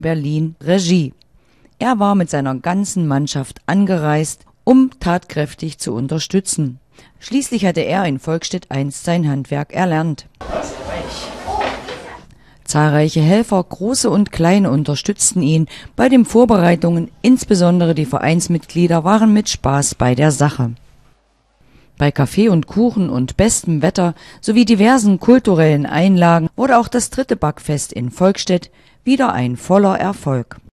Berlin Regie. Er war mit seiner ganzen Mannschaft angereist, um tatkräftig zu unterstützen. Schließlich hatte er in Volkstedt einst sein Handwerk erlernt. Zahlreiche Helfer, große und kleine, unterstützten ihn bei den Vorbereitungen, insbesondere die Vereinsmitglieder waren mit Spaß bei der Sache. Bei Kaffee und Kuchen und bestem Wetter sowie diversen kulturellen Einlagen wurde auch das 3. Backfest in Volkstedt wieder ein voller Erfolg.